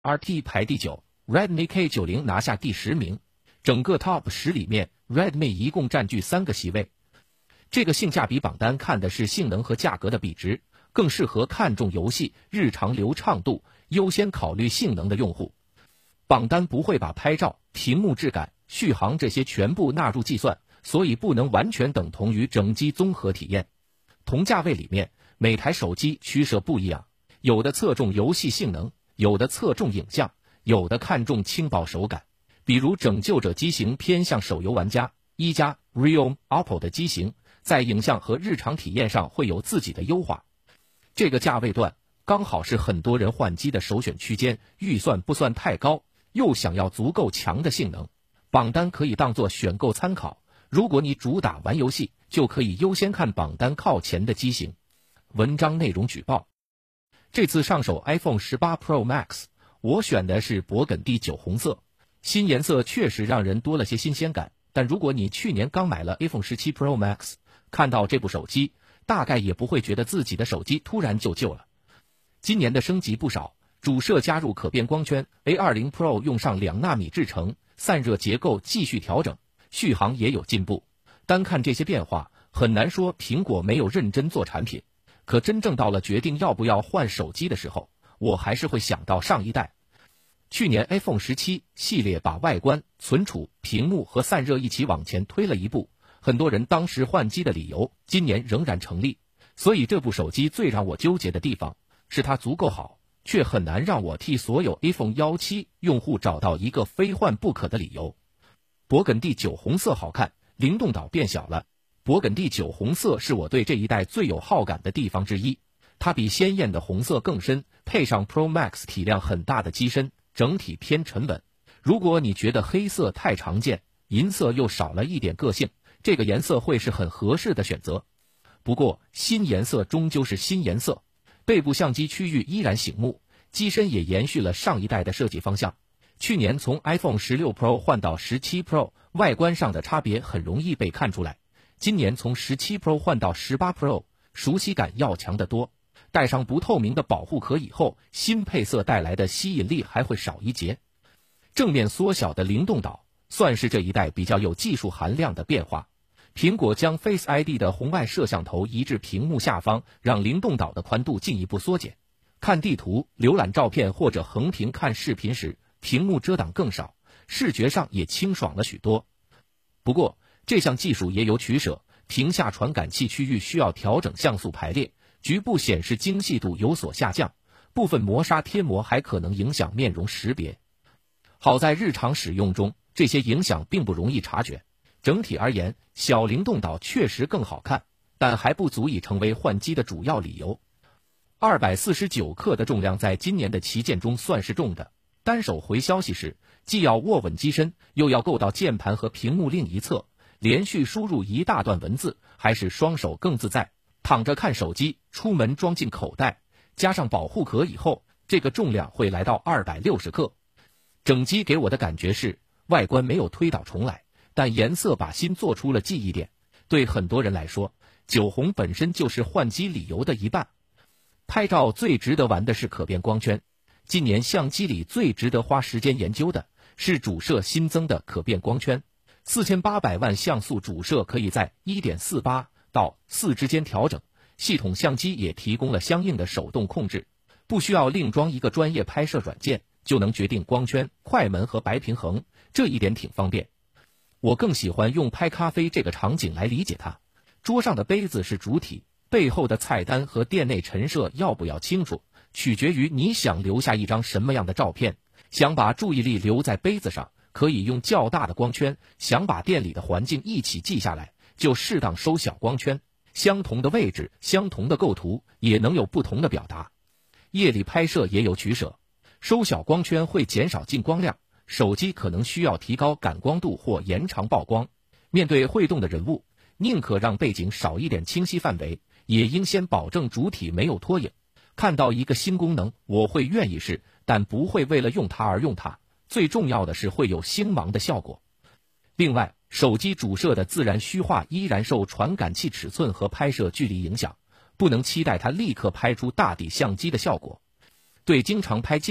RT 排第9 ，Redmi K90 拿下第10名。整个 Top 10里面 ，Redmi 一共占据3个席位。这个性价比榜单看的是性能和价格的比值，更适合看重游戏日常流畅度、优先考虑性能的用户。榜单不会把拍照、屏幕质感、续航这些全部纳入计算，所以不能完全等同于整机综合体验。同价位里面，每台手机取舍不一样，有的侧重游戏性能，有的侧重影像，有的看重轻薄手感。比如拯救者机型偏向手游玩家，一加 Realme、OPPO 的机型在影像和日常体验上会有自己的优化。这个价位段刚好是很多人换机的首选区间，预算不算太高，又想要足够强的性能，榜单可以当作选购参考。如果你主打玩游戏，就可以优先看榜单靠前的机型。文章内容举报：这次上手 iPhone 18 Pro Max， 我选的是勃艮第酒红色。新颜色确实让人多了些新鲜感，但如果你去年刚买了 iPhone 17 Pro Max， 看到这部手机，大概也不会觉得自己的手机突然就旧了。今年的升级不少，主摄加入可变光圈 ，A20 Pro 用上2纳米制程，散热结构继续调整，续航也有进步。单看这些变化，很难说苹果没有认真做产品。可真正到了决定要不要换手机的时候，我还是会想到上一代。去年 iPhone 17系列把外观、存储、屏幕和散热一起往前推了一步，很多人当时换机的理由，今年仍然成立。所以这部手机最让我纠结的地方是它足够好，却很难让我替所有 iPhone 17用户找到一个非换不可的理由。勃艮第酒红色好看，灵动岛变小了。勃艮第酒红色是我对这一代最有好感的地方之一，它比鲜艳的红色更深，配上 Pro Max 体量很大的机身，整体偏沉稳。如果你觉得黑色太常见，银色又少了一点个性，这个颜色会是很合适的选择。不过新颜色终究是新颜色，背部相机区域依然醒目，机身也延续了上一代的设计方向。去年从 iPhone 16 Pro 换到17 Pro， 外观上的差别很容易被看出来。今年从17 Pro 换到18 Pro， 熟悉感要强得多。带上不透明的保护壳以后，新配色带来的吸引力还会少一截。正面缩小的灵动岛算是这一代比较有技术含量的变化。苹果将 Face ID 的红外摄像头移至屏幕下方，让灵动岛的宽度进一步缩减。看地图、浏览照片或者横屏看视频时，屏幕遮挡更少，视觉上也清爽了许多。不过这项技术也有取舍，屏下传感器区域需要调整像素排列，局部显示精细度有所下降，部分磨砂贴膜还可能影响面容识别。好在日常使用中，这些影响并不容易察觉。整体而言，小灵动岛确实更好看，但还不足以成为换机的主要理由。249克的重量在今年的旗舰中算是重的，单手回消息时，既要握稳机身，又要够到键盘和屏幕另一侧，连续输入一大段文字，还是双手更自在。躺着看手机，出门装进口袋，加上保护壳以后，这个重量会来到260克。整机给我的感觉是，外观没有推倒重来，但颜色把心做出了记忆点。对很多人来说，酒红本身就是换机理由的一半。拍照最值得玩的是可变光圈，今年相机里最值得花时间研究的是主摄新增的可变光圈。4800万像素主摄可以在 1.48 到4之间调整，系统相机也提供了相应的手动控制，不需要另装一个专业拍摄软件，就能决定光圈、快门和白平衡，这一点挺方便。我更喜欢用拍咖啡这个场景来理解它。桌上的杯子是主体，背后的菜单和店内陈设要不要清楚，取决于你想留下一张什么样的照片。想把注意力留在杯子上，可以用较大的光圈；想把店里的环境一起记下来，就适当收小光圈。相同的位置，相同的构图，也能有不同的表达。夜里拍摄也有取舍，收小光圈会减少进光量，手机可能需要提高感光度或延长曝光。面对会动的人物，宁可让背景少一点清晰范围，也应先保证主体没有拖影。看到一个新功能，我会愿意试，但不会为了用它而用它。最重要的是会有星芒的效果。另外，手机主摄的自然虚化依然受传感器尺寸和拍摄距离影响，不能期待它立刻拍出大底相机的效果。对经常拍近物、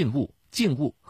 静物